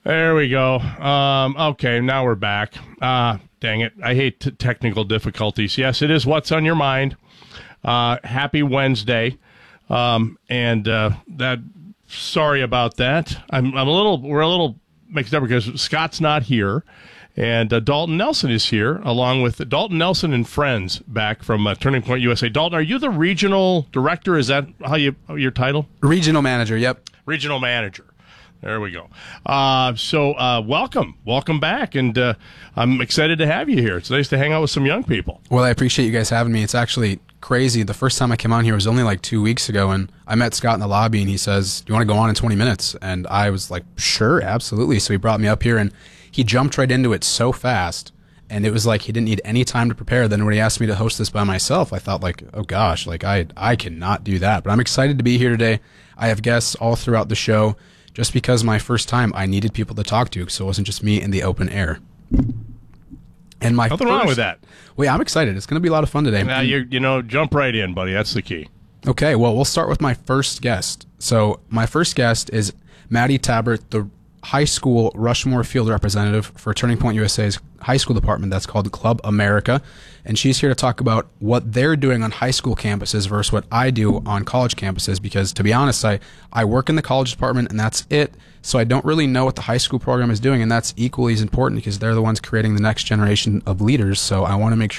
There we go. Okay, now we're back. Dang it. I hate technical difficulties. Yes, it is What's on Your Mind. Happy Wednesday. Sorry about that. We're a little mixed up because Scott's not here. And Dalton Nelson is here, along with Dalton Nelson and friends back from Turning Point USA. Dalton, are you the regional director? Is that your title? Regional manager, yep. Regional manager. There we go. Welcome back, and I'm excited to have you here. It's nice to hang out with some young people. Well, I appreciate you guys having me. It's actually crazy. The first time I came on here was only like 2 weeks ago, and I met Scott in the lobby, and he says, "Do you want to go on in 20 minutes?" And I was like, "Sure, absolutely." So he brought me up here, and he jumped right into it so fast, and it was like he didn't need any time to prepare. Then when he asked me to host this by myself, I thought like, oh gosh, like I cannot do that. But I'm excited to be here today. I have guests all throughout the show. Just because my first time, I needed people to talk to, so it wasn't just me in the open air. And nothing wrong with that. Well, yeah, I'm excited. It's going to be a lot of fun today. Now, jump right in, buddy. That's the key. Okay, well, we'll start with my first guest. So my first guest is Maddie Tabbert, the high school Rushmore field representative for Turning Point USA's high school department that's called Club America. And she's here to talk about what they're doing on high school campuses versus what I do on college campuses, because to be honest, I work in the college department and that's it. So I don't really know what the high school program is doing, and that's equally as important because they're the ones creating the next generation of leaders. So I want to make sure